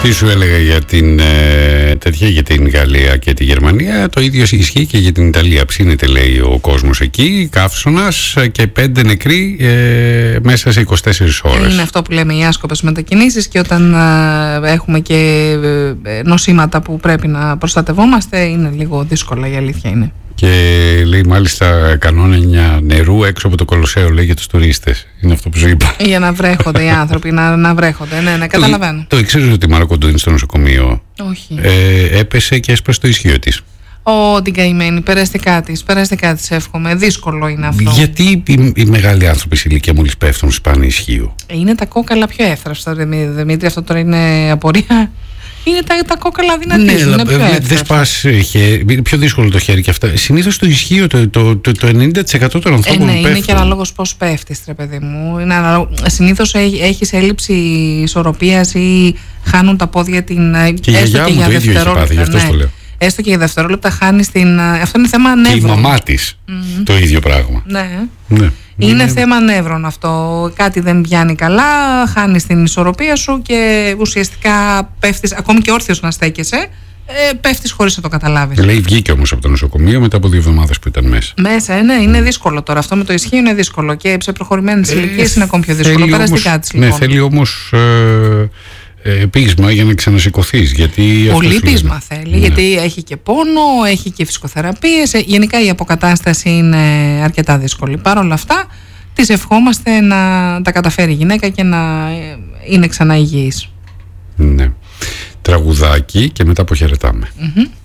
Τι σου έλεγα για την τέτοια, για την Γαλλία και τη Γερμανία? Το ίδιο ισχύει και για την Ιταλία. Ψήνεται, λέει, ο κόσμος εκεί, καύσωνας, και 5 νεκροί μέσα σε 24 ώρες. Είναι αυτό που λέμε οι άσκοπες μετακινήσεις, και όταν έχουμε και νοσήματα που πρέπει να προστατευόμαστε, είναι λίγο δύσκολα, η αλήθεια είναι. Και λέει μάλιστα κανόνια νερού έξω από το Κολοσσέο, λέει, για τους τουρίστες. Είναι αυτό που σου είπα. Για να βρέχονται οι άνθρωποι, να βρέχονται. Ναι, καταλαβαίνω. Το ήξερες ότι η Μάρα Κοντού είναι στο νοσοκομείο? Όχι. Έπεσε και έσπασε το ισχύο της. Την καημένη, περαστικά της εύχομαι. Δύσκολο είναι αυτό. Γιατί οι μεγάλοι άνθρωποι σε ηλικία μόλις πέφτουν σπάνε ισχύο? Είναι τα κόκαλα πιο εύθραυστα, Δημήτρη. Αυτό τώρα είναι απορία. Είναι τα κόκαλα δυνατίζουν. Ναι, δεν σπάς χέρι. Είναι πιο δύσκολο το χέρι και αυτά. Συνήθως το ισχύο, το 90% των ανθρώπων πέφτουν. Είναι και αναλόγως πώς πέφτεις, ρε παιδί μου. Συνήθως έχεις έλλειψη ισορροπίας ή χάνουν τα πόδια την. Και έστω και για δευτερόλεπτα. Γι' αυτό το λέω. Έστω και για δευτερόλεπτα χάνεις την. Αυτό είναι θέμα νεύρων. Και η μαμά της το ίδιο πράγμα. Ναι. Είναι θέμα νεύρων αυτό. Κάτι δεν πιάνει καλά, χάνεις την ισορροπία σου και ουσιαστικά πέφτεις, ακόμη και όρθιος να στέκεσαι, πέφτεις χωρίς να το καταλάβεις. Λέει, βγήκε όμως από το νοσοκομείο μετά από 2 εβδομάδες που ήταν μέσα. Ναι, είναι δύσκολο τώρα. Αυτό με το ισχύο είναι δύσκολο και σε προχωρημένες ηλικίες είναι ακόμη πιο δύσκολο. Περαστικά της, λοιπόν. Ναι, θέλει όμως πείσμα για να ξανασηκωθείς. Πολύ πείσμα θέλει, γιατί έχει και πόνο, έχει και φυσικοθεραπείες. Γενικά η αποκατάσταση είναι αρκετά δύσκολη. Παρ' όλα αυτά, της ευχόμαστε να τα καταφέρει η γυναίκα και να είναι ξανά υγιής. Ναι. Τραγουδάκι και μετά αποχαιρετάμε.